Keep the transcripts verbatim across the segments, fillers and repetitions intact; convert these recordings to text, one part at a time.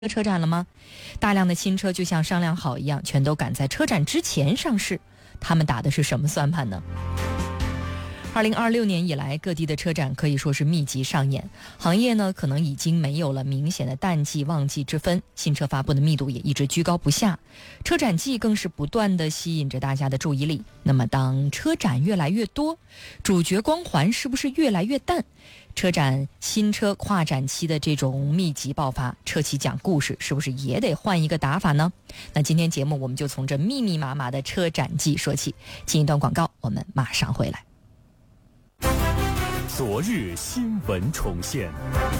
车展了吗？大量的新车就像商量好一样，全都赶在车展之前上市。他们打的是什么算盘呢？二零二六年以来，各地的车展可以说是密集上演，行业呢可能已经没有了明显的淡季旺季之分，新车发布的密度也一直居高不下，车展季更是不断地吸引着大家的注意力。那么当车展越来越多，主角光环是不是越来越淡？车展新车跨展期的这种密集爆发，车企讲故事是不是也得换一个打法呢？那今天节目我们就从这密密麻麻的车展季说起，进一段广告，我们马上回来。 昨日新闻重现。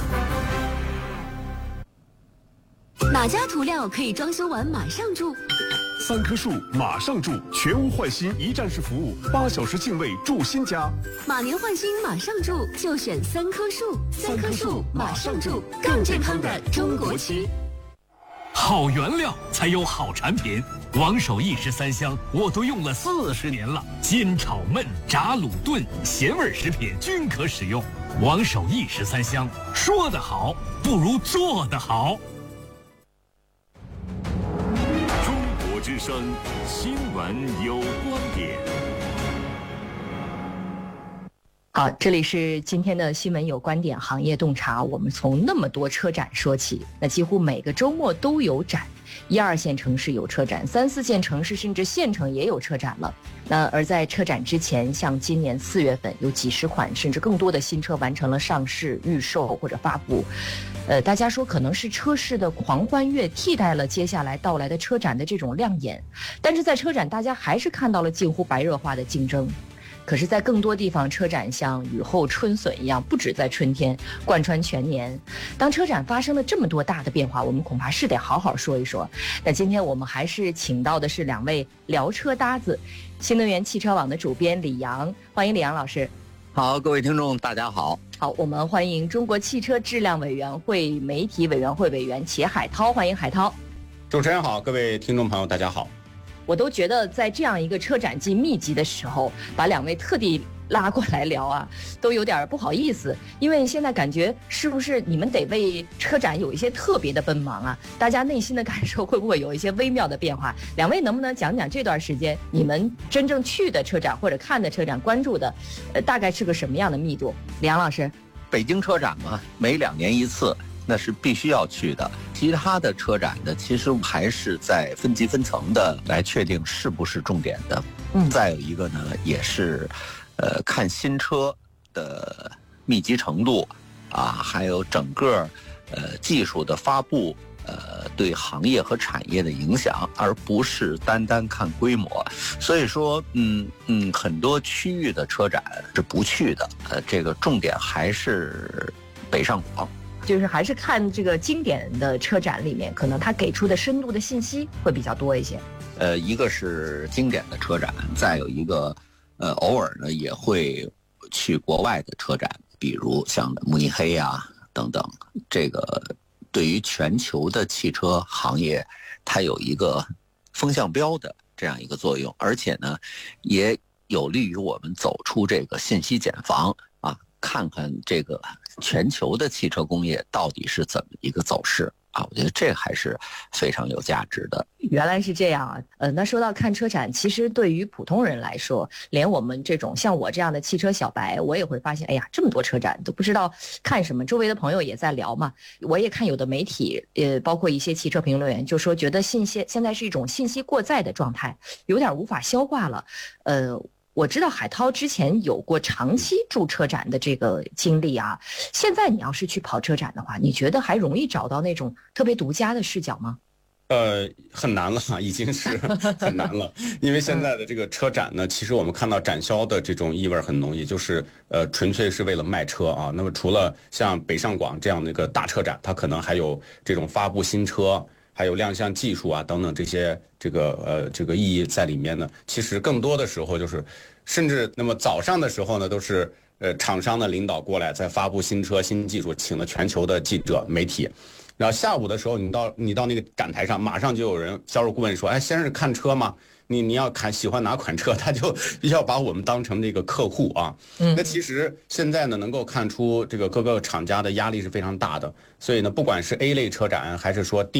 哪家涂料可以装修完马上住？ 三棵树马上住，全屋换新一站式服务，八小时净位住新家。 马年换新马上住，就选三棵树。三棵树马上住，更健康的中国漆。 好原料才有好产品，王守义十三香我都用了四十年了，煎炒焖炸卤炖咸味食品均可使用。王守义十三香，说得好不如做得好。 中国之声新闻有观点。 好，这里是今天的新闻有观点行业洞察，我们从那么多车展说起，那几乎每个周末都有展，一二线城市有车展，三四线城市甚至县城也有车展了。那而在车展之前，像今年四月份有几十款甚至更多的新车完成了上市、预售或者发布，呃，大家说可能是车市的狂欢月替代了接下来到来的车展的这种亮眼，但是在车展大家还是看到了近乎白热化的竞争。可是在更多地方，车展像雨后春笋一样，不止在春天，贯穿全年。当车展发生了这么多大的变化，我们恐怕是得好好说一说。那今天我们还是请到的是两位聊车搭子，新能源汽车网的主编李阳，欢迎李阳老师。 好，各位听众大家好。 好，我们欢迎中国汽车质量委员会媒体委员会委员钱海涛，欢迎海涛。 主持人好，各位听众朋友大家好。 我都觉得在这样一个车展季密集的时候，把两位特地拉过来聊啊，都有点不好意思，因为现在感觉是不是你们得为车展有一些特别的奔忙啊？大家内心的感受会不会有一些微妙的变化？两位能不能讲讲这段时间你们真正去的车展或者看的车展关注的，呃，大概是个什么样的密度？李阳老师， 北京车展嘛，每两年一次，那是必须要去的。其他的车展呢，其实还是在分级分层的来确定是不是重点的。嗯，再有一个呢，也是，呃，看新车的密集程度，啊，还有整个，呃，技术的发布，呃，对行业和产业的影响，而不是单单看规模。所以说，嗯嗯，很多区域的车展是不去的。呃，这个重点还是北上广。 就是还是看这个经典的车展里面，可能它给出的深度的信息会比较多一些。 呃，一个是经典的车展，再有一个，呃，偶尔呢也会去国外的车展，比如像慕尼黑啊等等。这个对于全球的汽车行业，它有一个风向标的这样一个作用，而且呢，也有利于我们走出这个信息茧房啊，看看这个全球的汽车工业到底是怎么一个走势啊？我觉得这还是非常有价值的。 原来是这样啊！呃，那说到看车展，其实对于普通人来说，连我们这种像我这样的汽车小白，我也会发现，哎呀，这么多车展都不知道看什么。周围的朋友也在聊嘛，我也看有的媒体，呃，包括一些汽车评论员就说，觉得信息现在是一种信息过载的状态，有点无法消化了。呃。我知道海涛之前有过长期驻车展的这个经历啊，现在你要是去跑车展的话，你觉得还容易找到那种特别独家的视角吗？ 呃，很难了，已经是很难了，因为现在的这个车展呢，其实我们看到展销的这种意味很浓，也就是呃，纯粹是为了卖车啊。那么除了像北上广这样的一个大车展，它可能还有这种发布新车，还有亮相技术啊等等这些这个呃这个意义在里面呢。其实更多的时候就是，甚至那么早上的时候呢，都是呃厂商的领导过来在发布新车新技术，请了全球的记者媒体。 然后下午的时候，你到你到那个展台上，马上就有人销售顾问说：“哎，先生看车吗？你你要看喜欢哪款车？”他就要把我们当成这个客户啊。嗯，那其实现在呢，能够看出这个各个厂家的压力是非常大的，所以呢，不管是 A 类车展还是说 D